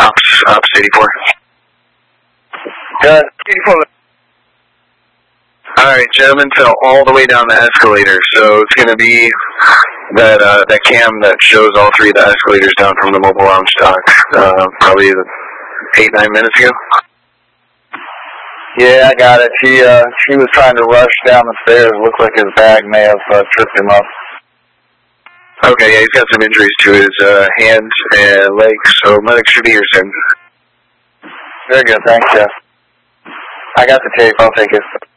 Ops 84. Good. 84. Alright, gentlemen fell all the way down the escalator, so it's going to be that cam that shows all three of the escalators down from the mobile lounge dock, probably 8-9 minutes ago. Yeah, I got it. She was trying to rush down the stairs. Looked like his bag may have tripped him up. Okay, yeah, he's got some injuries to his hands and legs, so medics should be here soon. Very good, thanks, Jeff. I got the tape. I'll take it.